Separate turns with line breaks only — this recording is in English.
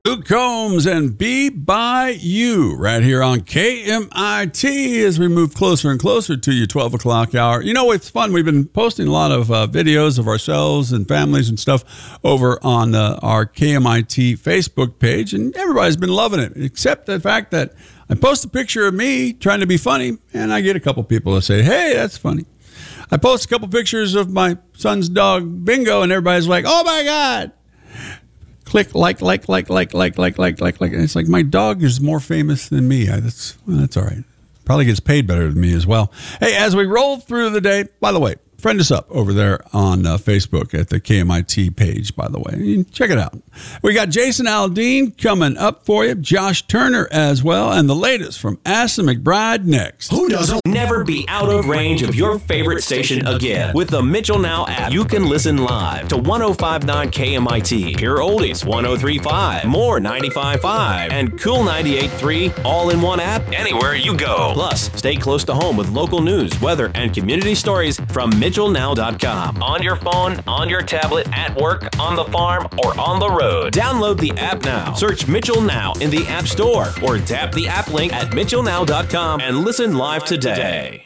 Luke Combs and Be By You right here on KMIT as we move closer and closer to your 12 o'clock hour. You know, it's fun. We've been posting a lot of videos of ourselves and families and stuff over on our KMIT Facebook page, and everybody's been loving it, except the fact that I post a picture of me trying to be funny, and I get a couple people that say, hey, that's funny. I post a couple pictures of my son's dog, Bingo, and everybody's like, oh, my God. Click, like. And it's like, my dog is more famous than me. That's all right. Probably gets paid better than me as well. Hey, as we roll through the day, by the way, friend us up over there on Facebook at the KMIT page, by the way. Check it out. We got Jason Aldean coming up for you, Josh Turner as well, and the latest from Asa McBride next.
Who doesn't? Never be out of range of your favorite station again. With the Mitchell Now app, you can listen live to 105.9 KMIT, Pure Oldies 103.5, More 95.5, and Cool 98.3 all in one app anywhere you go. Plus, stay close to home with local news, weather, and community stories from MitchellNow.com. On your phone, on your tablet, at work, on the farm, or on the road. Download the app now. Search Mitchell Now in the App Store or tap the app link at MitchellNow.com and listen live today.